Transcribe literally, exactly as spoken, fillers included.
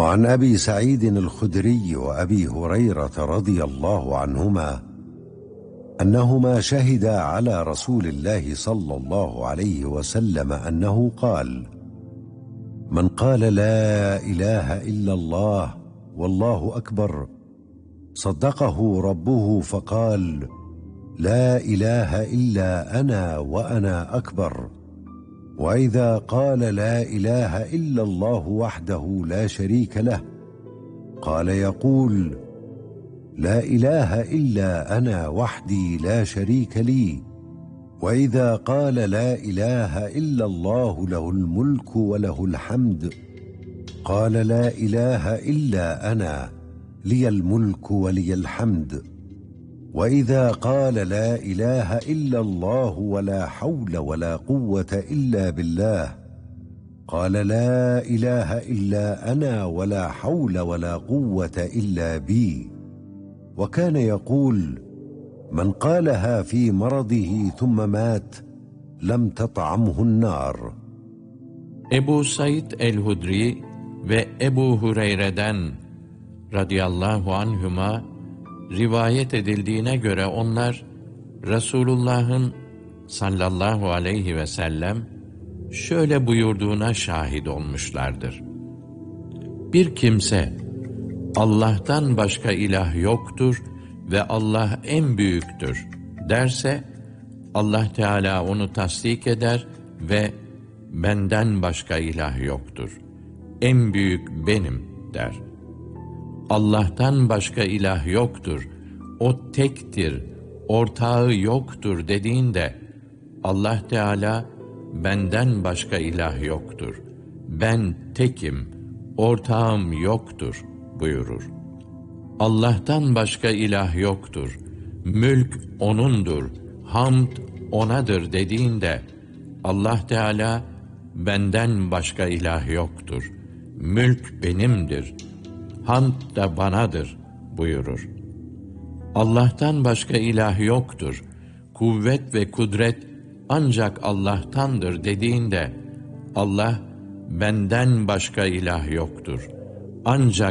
وعن أبي سعيد الخدري وأبي هريرة رضي الله عنهما أنهما شهدا على رسول الله صلى الله عليه وسلم أنه قال: من قال لا إله إلا الله والله أكبر صدقه ربه فقال: لا إله إلا أنا وأنا أكبر. وإذا قال لا إله إلا الله وحده لا شريك له قال يقول: لا إله إلا أنا وحدي لا شريك لي. وإذا قال لا إله إلا الله له الملك وله الحمد قال: لا إله إلا أنا لي الملك ولي الحمد. وإذا قال لا إله إلا الله ولا حول ولا قوة إلا بالله قال: لا إله إلا أنا ولا حول ولا قوة إلا بي. وكان يقول: من قالها في مرضه ثم مات لم تطعمه النار. Ebu Said el-Hudri ve Ebu Hureyre'den radıyallahu anhuma rivayet edildiğine göre onlar Resulullah'ın sallallahu aleyhi ve sellem şöyle buyurduğuna şahit olmuşlardır. Bir kimse Allah'tan başka ilah yoktur ve Allah en büyüktür derse, Allah Teala onu tasdik eder ve benden başka ilah yoktur, en büyük benim der. Allah'tan başka ilah yoktur, o tektir, ortağı yoktur dediğinde, Allah Teala benden başka ilah yoktur, ben tekim, ortağım yoktur buyurur. Allah'tan başka ilah yoktur, mülk O'nundur, hamd O'nadır dediğinde, Allah Teala benden başka ilah yoktur, mülk benimdir, hamd da banadır buyurur. Allah'tan başka ilah yoktur, kuvvet ve kudret ancak Allah'tandır dediğinde, Allah benden başka ilah yoktur, ancak